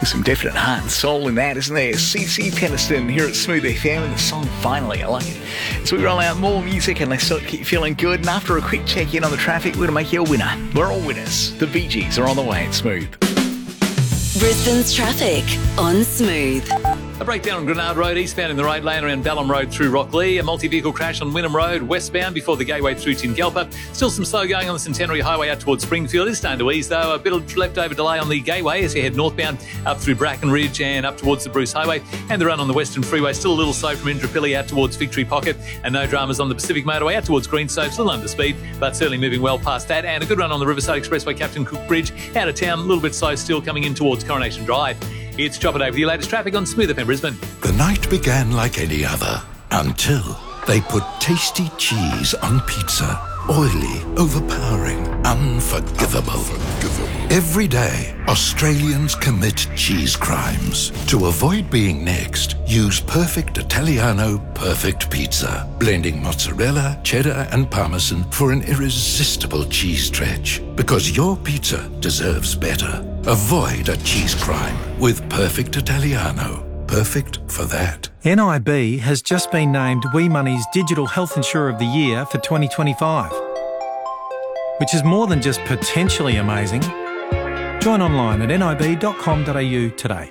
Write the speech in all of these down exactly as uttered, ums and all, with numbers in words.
There's some definite heart and soul in that, isn't there? C C Peniston here at Smooth F M and the song Finally. I like it. So we roll out more music and let's start keep you feeling good. And after a quick check in on the traffic, we're going to make you a winner. We're all winners. The Bee Gees are on the way at Smooth. Brisbane's traffic on Smooth. A breakdown on Grenard Road, eastbound in the right lane around Ballum Road through Rocklea. A multi-vehicle crash on Wynnum Road, westbound before the gateway through Tingalpa. Still some slow going on the Centenary Highway out towards Springfield. It's starting to ease though. A bit of leftover delay on the gateway as you head northbound up through Brackenridge and up towards the Bruce Highway. And the run on the Western Freeway still a little slow from Indooroopilly out towards Victory Pocket. And no dramas on the Pacific Motorway out towards Greenstone. Still under speed, but certainly moving well past that. And a good run on the Riverside Expressway, Captain Cook Bridge. Out of town, a little bit slow still coming in towards Coronation Drive. It's Chop It Over with your latest traffic on Smooth F M Brisbane. The night began like any other until they put tasty cheese on pizza. Oily, overpowering, unforgivable. unforgivable. Every day, Australians commit cheese crimes. To avoid being next, use Perfect Italiano Perfect Pizza, blending mozzarella, cheddar and parmesan for an irresistible cheese stretch. Because your pizza deserves better. Avoid a cheese crime with Perfect Italiano. Perfect for that. N I B has just been named We Money's Digital Health Insurer of the Year for twenty twenty-five, which is more than just potentially amazing. Join online at nib dot com dot a u today.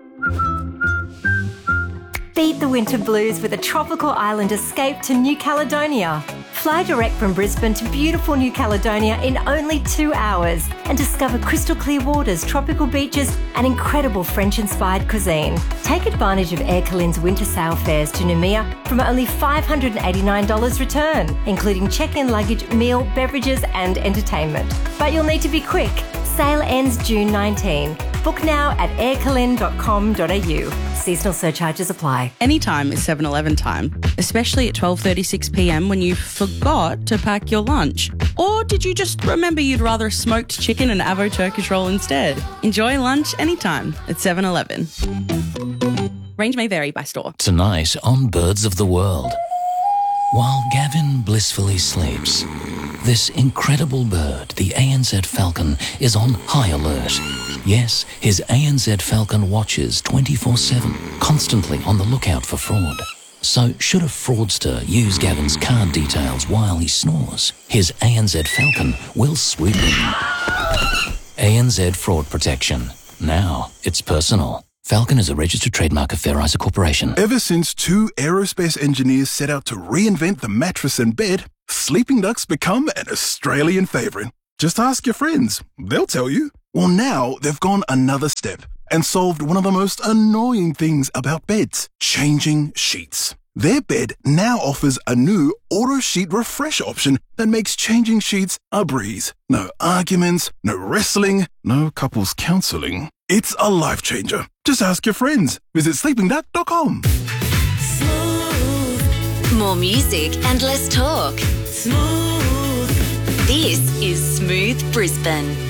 Beat the winter blues with a tropical island escape to New Caledonia. Fly direct from Brisbane to beautiful New Caledonia in only two hours and discover crystal clear waters, tropical beaches and incredible French-inspired cuisine. Take advantage of Air Calin's winter sail fares to Noumea from only five hundred eighty-nine dollars return, including check-in luggage, meal, beverages and entertainment. But you'll need to be quick. Sale ends June nineteenth. Book now at air calin dot com dot a u. Seasonal surcharges apply. Anytime is seven eleven time, especially at twelve thirty-six p m when you forgot to pack your lunch. Or did you just remember you'd rather a smoked chicken and avo Turkish roll instead? Enjoy lunch anytime at seven eleven. Range may vary by store. Tonight on Birds of the World. While Gavin blissfully sleeps, this incredible bird, the A N Z falcon, is on high alert. Yes, his A N Z falcon watches twenty-four seven, constantly on the lookout for fraud. So should a fraudster use Gavin's card details while he snores, his A N Z falcon will swoop in. A N Z Fraud Protection. Now it's personal. Falcon is a registered trademark of Fairizer Corporation. Ever since two aerospace engineers set out to reinvent the mattress and bed, sleeping ducks become an Australian favourite. Just ask your friends. They'll tell you. Well, now they've gone another step and solved one of the most annoying things about beds, changing sheets. Their bed now offers a new auto sheet refresh option that makes changing sheets a breeze. No arguments, no wrestling, no couples counselling. It's a life changer. Just ask your friends. Visit sleeping duck dot com. Smooth. More music and less talk. Smooth. This is Smooth Brisbane.